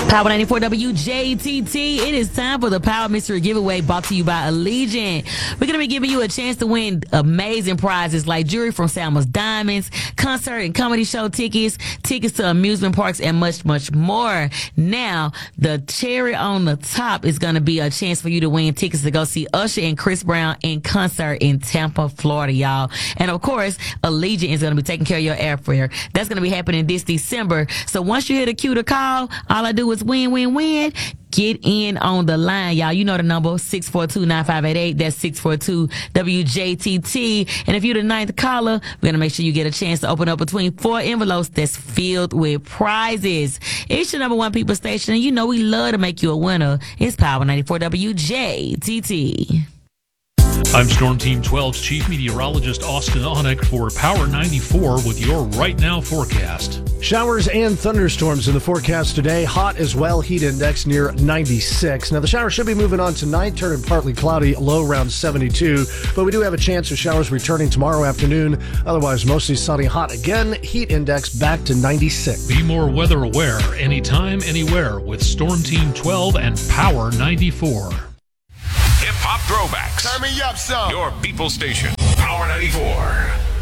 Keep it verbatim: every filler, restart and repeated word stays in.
Power ninety-four W J T T. It is time for the Power Mystery Giveaway brought to you by Allegiant. We're going to be giving you a chance to win amazing prizes like jewelry from Salma's Diamonds, concert and comedy show tickets, tickets to amusement parks, and much, much more. Now, the cherry on the top is going to be a chance for you to win tickets to go see Usher and Chris Brown in concert in Tampa, Florida, y'all. And of course, Allegiant is going to be taking care of your airfare. That's going to be happening this December. So once you hit a cue to call, all I do is win, win, win. Get in on the line, y'all. You know the number, six four two, nine five eight eight. That's six four two W J T T. And if you're the ninth caller, we're going to make sure you get a chance to open up between four envelopes that's filled with prizes. It's your number one people station, and you know we love to make you a winner. It's Power ninety-four W J T T. I'm Storm Team twelve's Chief Meteorologist Austin Onick for Power ninety-four with your Right Now forecast. Showers and thunderstorms in the forecast today. Hot as well. Heat index near ninety-six. Now, the showers should be moving on tonight, turning partly cloudy, low around seventy-two. But we do have a chance of showers returning tomorrow afternoon. Otherwise, mostly sunny, hot again. Heat index back to ninety-six. Be more weather aware anytime, anywhere with Storm Team twelve and Power ninety-four. Hip-hop throwbacks. Turn me up some. Your people station. Power ninety-four.